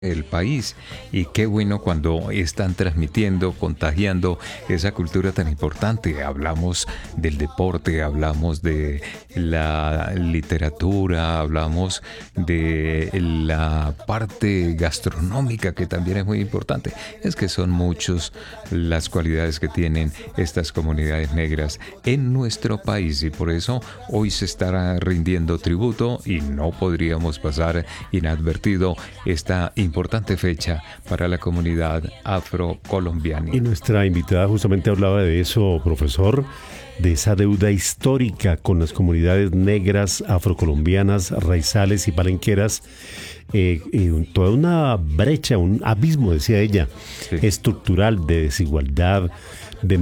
el país, y qué bueno cuando están transmitiendo, contagiando esa cultura tan importante. Hablamos del deporte, hablamos de la literatura, hablamos de la parte gastronómica, que también es muy importante. Es que son muchos las cualidades que tienen estas comunidades negras en nuestro país, y por eso hoy se estará rindiendo tributo y no podríamos pasar inadvertido esta importante fecha para la comunidad afrocolombiana. Y nuestra invitada justamente hablaba de eso, profesor, de esa deuda histórica con las comunidades negras, afrocolombianas, raizales y palenqueras, toda una brecha, un abismo, decía ella, Sí. estructural de desigualdad,